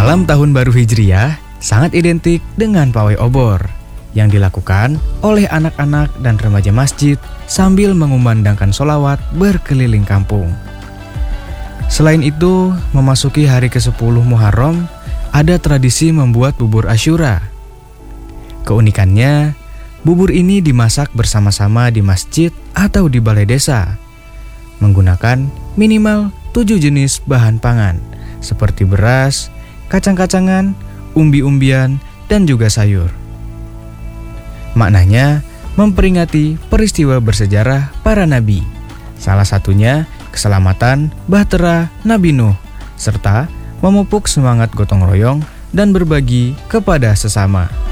Malam Tahun Baru Hijriah sangat identik dengan pawai obor yang dilakukan oleh anak-anak dan remaja masjid sambil mengumandangkan sholawat berkeliling kampung. Selain itu, memasuki hari ke-10 Muharram, ada tradisi membuat bubur Asyura. Keunikannya, bubur ini dimasak bersama-sama di masjid atau di balai desa, menggunakan minimal 7 jenis bahan pangan, seperti beras, kacang-kacangan, umbi-umbian, dan juga sayur. Maknanya, memperingati peristiwa bersejarah para nabi, salah satunya keselamatan bahtera Nabi Nuh, serta memupuk semangat gotong royong dan berbagi kepada sesama.